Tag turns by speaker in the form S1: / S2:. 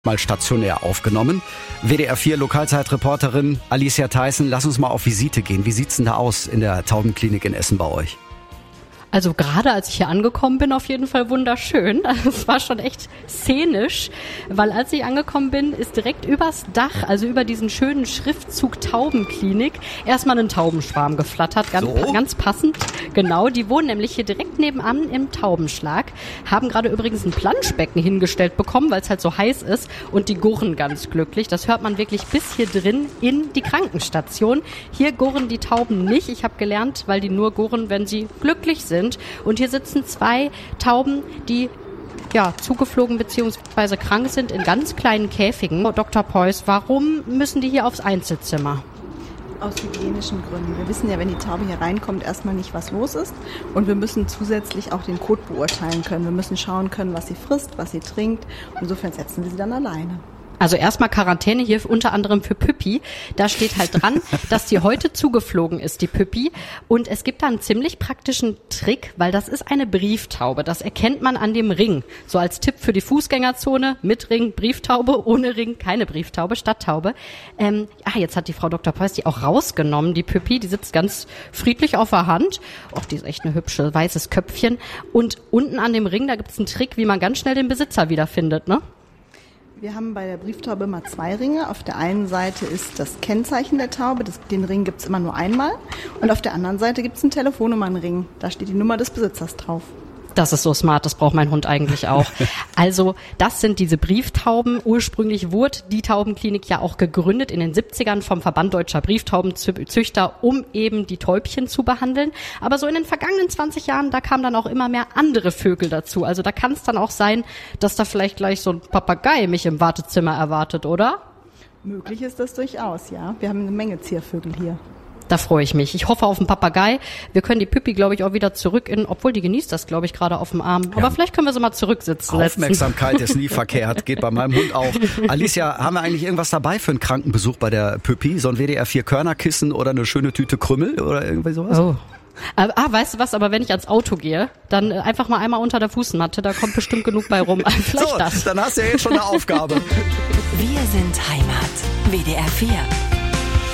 S1: mal stationär aufgenommen. WDR 4 Lokalzeitreporterin Alicia Theissen, lass uns mal auf Visite gehen. Wie sieht's denn da aus in der Taubenklinik in Essen bei euch?
S2: Also gerade als ich hier angekommen bin, auf jeden Fall wunderschön. Es war schon echt szenisch, weil als ich angekommen bin, ist direkt übers Dach, also über diesen schönen Schriftzug Taubenklinik, erstmal ein Taubenschwarm geflattert, ganz passend. Genau, die wohnen nämlich hier direkt nebenan im Taubenschlag, haben gerade übrigens ein Planschbecken hingestellt bekommen, weil es halt so heiß ist und die gurren ganz glücklich. Das hört man wirklich bis hier drin in die Krankenstation. Hier gurren die Tauben nicht. Ich habe gelernt, weil die nur gurren, wenn sie glücklich sind. Und hier sitzen 2 Tauben, die zugeflogen bzw. krank sind in ganz kleinen Käfigen. Dr. Preuß, warum müssen die hier aufs Einzelzimmer?
S3: Aus hygienischen Gründen. Wir wissen ja, wenn die Taube hier reinkommt, erstmal nicht, was los ist. Und wir müssen zusätzlich auch den Kot beurteilen können. Wir müssen schauen können, was sie frisst, was sie trinkt. Insofern setzen wir sie dann alleine.
S2: Also erstmal Quarantäne hier unter anderem für Püppi. Da steht halt dran, dass die heute zugeflogen ist, die Püppi. Und es gibt da einen ziemlich praktischen Trick, weil das ist eine Brieftaube. Das erkennt man an dem Ring. So als Tipp für die Fußgängerzone, mit Ring Brieftaube, ohne Ring keine Brieftaube, Stadttaube. Jetzt hat die Frau Dr. Preuß die auch rausgenommen, die Püppi. Die sitzt ganz friedlich auf der Hand. Och, die ist echt eine hübsche, weißes Köpfchen. Und unten an dem Ring, da gibt's einen Trick, wie man ganz schnell den Besitzer wiederfindet, ne?
S3: Wir haben bei der Brieftaube immer 2 Ringe. Auf der einen Seite ist das Kennzeichen der Taube, den Ring gibt's immer nur einmal. Und auf der anderen Seite gibt's einen Telefonnummernring. Da steht die Nummer des Besitzers drauf.
S2: Das ist so smart, das braucht mein Hund eigentlich auch. Also das sind diese Brieftauben. Ursprünglich wurde die Taubenklinik ja auch gegründet in den 70ern vom Verband Deutscher Brieftaubenzüchter, um eben die Täubchen zu behandeln. Aber so in den vergangenen 20 Jahren, da kamen dann auch immer mehr andere Vögel dazu. Also da kann es dann auch sein, dass da vielleicht gleich so ein Papagei mich im Wartezimmer erwartet, oder?
S3: Möglich ist das durchaus, ja. Wir haben eine Menge Ziervögel hier.
S2: Da freue ich mich. Ich hoffe auf einen Papagei. Wir können die Püppi, glaube ich, auch wieder zurück obwohl die genießt das, glaube ich, gerade auf dem Arm. Aber vielleicht können wir sie mal zurücksitzen lassen.
S1: Aufmerksamkeit ist nie verkehrt, geht bei meinem Hund auch. Alicia, haben wir eigentlich irgendwas dabei für einen Krankenbesuch bei der Püppi? So ein WDR 4 Körnerkissen oder eine schöne Tüte Krümmel oder irgendwie sowas?
S2: Oh. Weißt du was, aber wenn ich ans Auto gehe, dann einfach mal einmal unter der Fußmatte, da kommt bestimmt genug bei rum. Vielleicht
S1: so,
S2: das.
S1: Dann hast du ja jetzt schon eine Aufgabe.
S4: Wir sind Heimat. WDR 4.